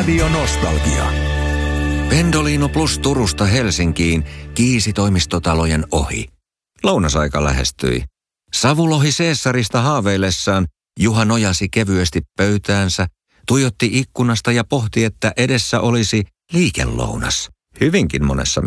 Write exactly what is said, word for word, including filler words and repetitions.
Radio Nostalgia. Pendolino Plus Turusta Helsinkiin kiisi toimistotalojen ohi. Lounasaika lähestyi. Savulohi Caesarista haaveillessaan Juha nojasi kevyesti pöytäänsä, tuijotti ikkunasta ja pohti, että edessä olisi liikelounas. Hyvinkin monessa